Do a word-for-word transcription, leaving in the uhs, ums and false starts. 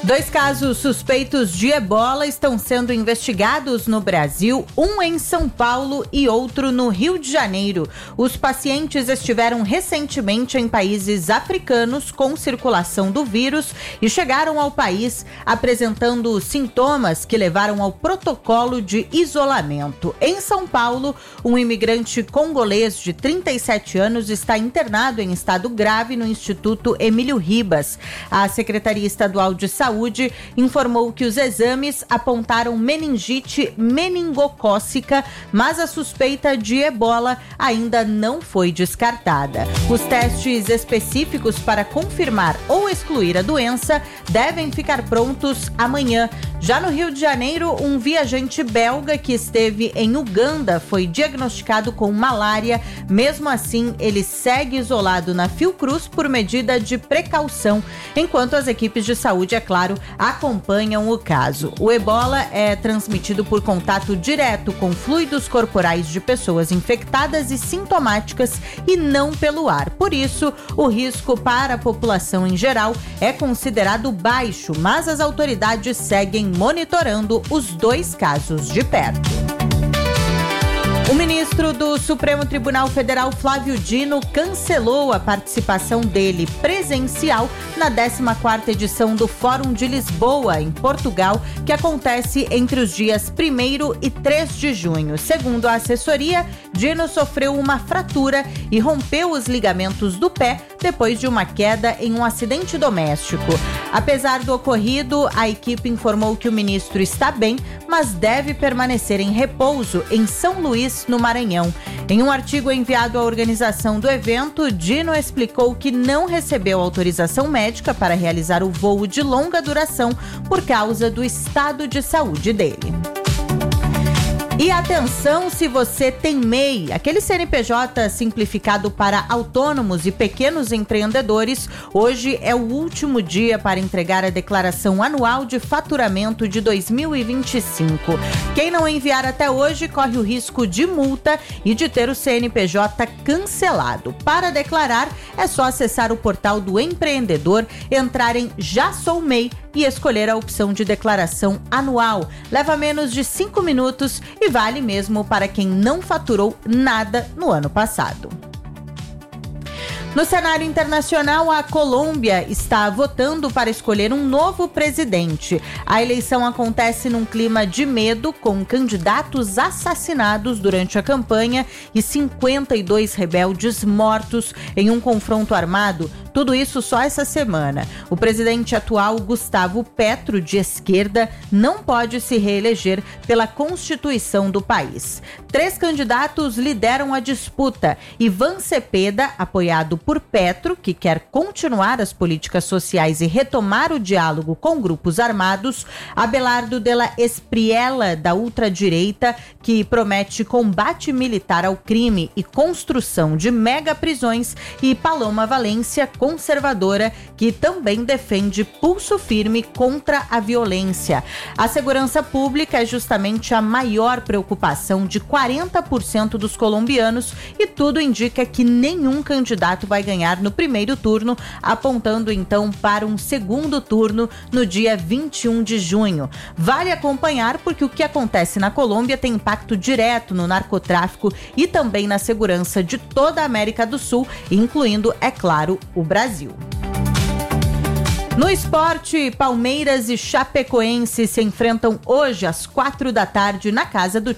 Dois casos suspeitos de ebola estão sendo investigados no Brasil, um em São Paulo e outro no Rio de Janeiro. Os pacientes estiveram recentemente em países africanos com circulação do vírus e chegaram ao país apresentando sintomas que levaram ao protocolo de isolamento. Em São Paulo, um imigrante congolês de trinta e sete anos está internado em estado grave no Instituto Emílio Ribas. A Secretaria Estadual de Saúde Saúde informou que os exames apontaram meningite meningocócica, mas a suspeita de ebola ainda não foi descartada. Os testes específicos para confirmar ou excluir a doença devem ficar prontos amanhã. Já no Rio de Janeiro, um viajante belga que esteve em Uganda foi diagnosticado com malária. Mesmo assim, ele segue isolado na Fiocruz por medida de precaução, enquanto as equipes de saúde, é claro, acompanham o caso. O ebola é transmitido por contato direto com fluidos corporais de pessoas infectadas e sintomáticas e não pelo ar. Por isso, o risco para a população em geral é considerado baixo, mas as autoridades seguem monitorando os dois casos de perto. O ministro do Supremo Tribunal Federal, Flávio Dino, cancelou a participação dele presencial na décima quarta edição do Fórum de Lisboa, em Portugal, que acontece entre os dias primeiro e três de junho. Segundo a assessoria, Dino sofreu uma fratura e rompeu os ligamentos do pé depois de uma queda em um acidente doméstico. Apesar do ocorrido, a equipe informou que o ministro está bem, mas deve permanecer em repouso em São Luís, no Maranhão. Em um artigo enviado à organização do evento, Dino explicou que não recebeu autorização médica para realizar o voo de longa duração por causa do estado de saúde dele. E atenção se você tem M E I, aquele C N P J simplificado para autônomos e pequenos empreendedores. Hoje é o último dia para entregar a declaração anual de faturamento de dois mil e vinte e cinco. Quem não enviar até hoje corre o risco de multa e de ter o C N P J cancelado. Para declarar, é só acessar o portal do empreendedor, entrar em Já Sou M E I e escolher a opção de declaração anual. Leva menos de cinco minutos e vale mesmo para quem não faturou nada no ano passado. No cenário internacional, a Colômbia está votando para escolher um novo presidente. A eleição acontece num clima de medo, com candidatos assassinados durante a campanha e cinquenta e dois rebeldes mortos em um confronto armado. Tudo isso só essa semana. O presidente atual, Gustavo Petro, de esquerda, não pode se reeleger pela Constituição do país. Três candidatos lideram a disputa. Ivan Cepeda, apoiado por Petro, que quer continuar as políticas sociais e retomar o diálogo com grupos armados. Abelardo de la Espriella, da ultradireita, que promete combate militar ao crime e construção de mega prisões. E Paloma Valência, conservadora, que também defende pulso firme contra a violência. A segurança pública é justamente a maior preocupação de quarenta por cento dos colombianos e tudo indica que nenhum candidato vai ganhar no primeiro turno, apontando então para um segundo turno no dia vinte e um de junho. Vale acompanhar porque o que acontece na Colômbia tem impacto direto no narcotráfico e também na segurança de toda a América do Sul, incluindo, é claro, o Brasil. No esporte, Palmeiras e Chapecoense se enfrentam hoje às quatro da tarde na casa do